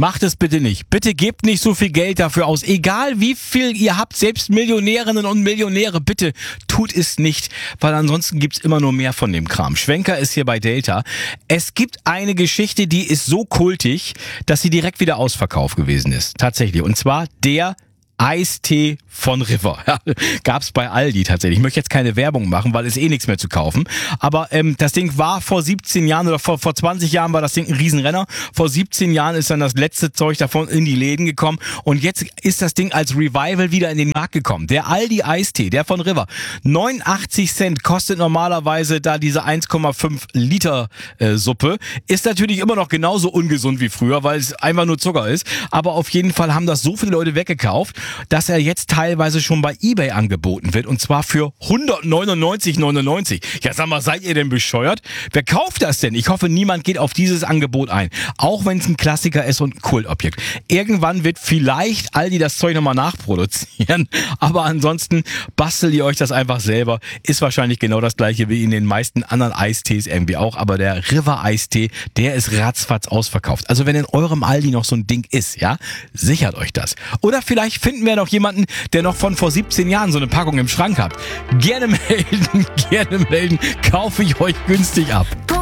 Macht es bitte nicht. Bitte gebt nicht so viel Geld dafür aus. Egal wie viel ihr habt, selbst Millionärinnen und Millionäre, bitte tut es nicht, weil ansonsten gibt's immer nur mehr von dem Kram. Schwenker ist hier bei Delta. Es gibt eine Geschichte, die ist so kultig, dass sie direkt wieder ausverkauft gewesen ist. Tatsächlich. Und zwar der Eistee von River. Ja, gab's bei Aldi tatsächlich. Ich möchte jetzt keine Werbung machen, weil es nichts mehr zu kaufen. Aber das Ding war vor 17 Jahren oder vor 20 Jahren war das Ding ein Riesenrenner. Vor 17 Jahren ist dann das letzte Zeug davon in die Läden gekommen. Und jetzt ist das Ding als Revival wieder in den Markt gekommen. Der Aldi Eistee, der von River. 89 Cent kostet normalerweise da diese 1,5 Liter Suppe. Ist natürlich immer noch genauso ungesund wie früher, weil es einfach nur Zucker ist. Aber auf jeden Fall haben das so viele Leute weggekauft, dass er jetzt teilweise schon bei eBay angeboten wird und zwar für 199,99. Ja, sag mal, seid ihr denn bescheuert? Wer kauft das denn? Ich hoffe, niemand geht auf dieses Angebot ein. Auch wenn es ein Klassiker ist und ein Kultobjekt. Irgendwann wird vielleicht Aldi das Zeug nochmal nachproduzieren, aber ansonsten bastelt ihr euch das einfach selber. Ist wahrscheinlich genau das gleiche wie in den meisten anderen Eistees irgendwie auch, aber der River Eistee, der ist ratzfatz ausverkauft. Also wenn in eurem Aldi noch so ein Ding ist, ja, sichert euch das. Oder vielleicht finden wir noch jemanden, der noch von vor 17 Jahren so eine Packung im Schrank hat. Gerne melden, kaufe ich euch günstig ab.